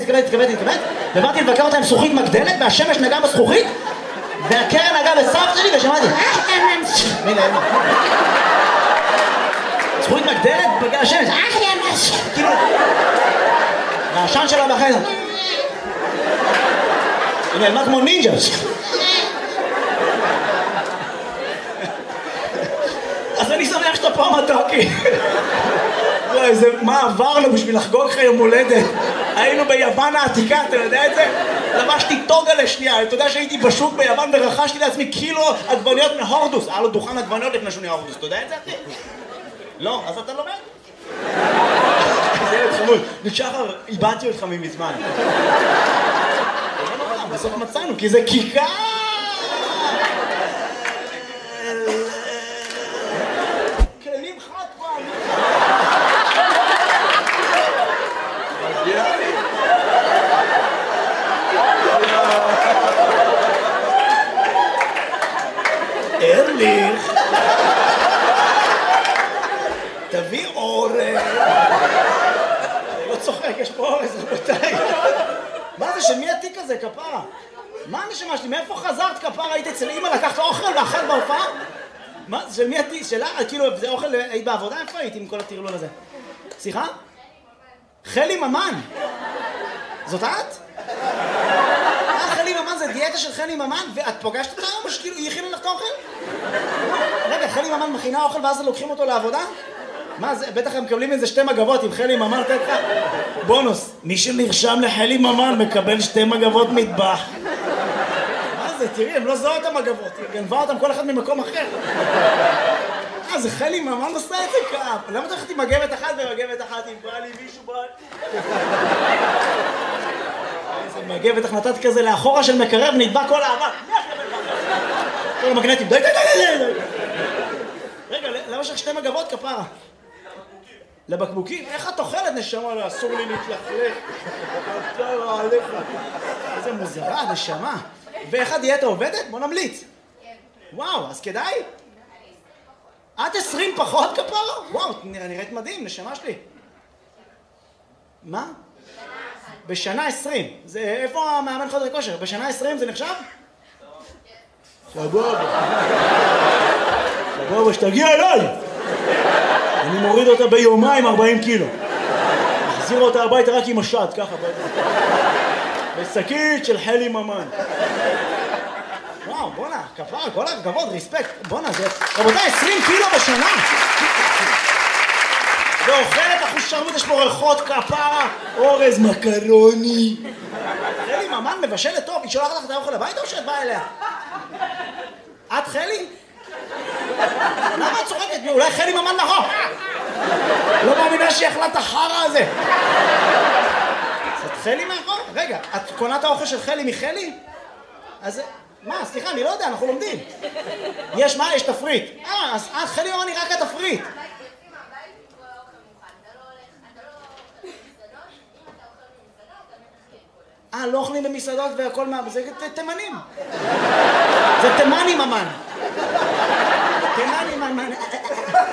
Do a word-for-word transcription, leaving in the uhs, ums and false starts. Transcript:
התכווץ, התכווץ, התכווץ, ובאתי לבקר אותה עם זכוכית מגדלת, והשמש נגעה בזכוכית, והקרן נגעה בסבתא שלי, ושמעתי, מילה, אימא. זכוכית מגדלת בגלל השמש, כאילו, והעשן שלה בחדר. היא נעלמה כמו נינג'ה. אז אני שמח שאתה פה מתוקי. מה עברנו בשביל לחגוג לך יום הולדת? היינו ביוון העתיקה, אתה יודע את זה? לבשתי טוגה לשנייה, אתה יודע שהייתי בשוק ביוון ורכשתי לעצמי קילו עגבניות מהורדוס. היה לו דוכן עגבניות לפני שהוא נהיה הורדוס, אתה יודע את זה אחי? לא, אז אתה לומד? זה ילד חמוד, נשחר, איבדתי אותך ממזמן. בסוף מצאנו, כי זה כיכר! כלים חד פעם! ארליך! תביא אורז! אני לא צוחק, יש פה אורז, רבותיי. מה זה, שמי התיק הזה, כפרה? מה הנשמה שלי? מאיפה חזרת, כפרה? היית אצל אמא, לקחת אוכל ואכל בהופעה? מה זה, של מי התיק? שלה? כאילו, זה אוכל, היית בעבודה? איפה היית עם כל הטרלול הזה? סליחה? חלי ממן! זאת את? אה, חלי ממן זה דיאטה של חלי ממן, ואת פוגשת אותה או שכאילו היא הכינה לך את האוכל? רגע, חלי ממן מכינה אוכל ואז לוקחים אותו לעבודה? מה זה, בטח הם מקבלים איזה שתי מגבות עם חלי ממן, תת לך בונוס, מי שנרשם לחלי ממן מקבל שתי מגבות מטבח. מה זה, תראי, הם לא זוהו את המגבות, היא גנבה אותם כל אחד ממקום אחר. אה, זה חלי ממן עושה את זה כאב. למה אתה הולכת עם מגבת אחת ומגבת אחת אם בא לי מישהו בא? איזה מגבת איך נתת כזה לאחורה של מקרב נדבק כל האבק. כל המגנטים, די די די די די. רגע, למה יש לך שתי מגבות כפרה? לבקבוקים? איך את אוכלת נשמה? לא, אסור לי להתלכלך. כפרה עליך. איזה מוזרה, נשמה. ואיך הדיאטה עובדת? בוא נמליץ. וואו, אז כדאי? את עשרים פחות כפרה? וואו, נראית מדהים, נשמה שלי. מה? בשנה עשרים. זה, איפה המאמן חדרי כושר? בשנה עשרים זה נחשב? סבבה. סבבה, שתגיע אליי. אני מוריד אותה ביומיים ארבעים קילו. מחזיר אותה הביתה רק עם השד, ככה. בשקית של חלי ממן. וואו, בונה, כפרה, כל הכבוד, ריספקט. בונה, זה... רבותיי, עשרים קילו בשנה. ואוכלת אחושרמית, יש פה ריחות כפרה, אורז, מקרוני. חלי ממן מבשלת טוב, היא שולחת לך את האוכל הביתה או שאת באה אליה? את חלי? למה את צוחקת? אולי חלי ממן נכון? לא מאמינה שהיא אכלה את החרא הזה. את חלי מאחור? רגע, את קונה את האוכל של חלי מחלי? אז... מה? סליחה, אני לא יודע, אנחנו לומדים. יש מה? יש תפריט. אה, אז חלי ממן היא רק התפריט. אה, לא אוכלים במסעדות והכל מה... זה תימנים. זה תימני ממן. תימני ממן.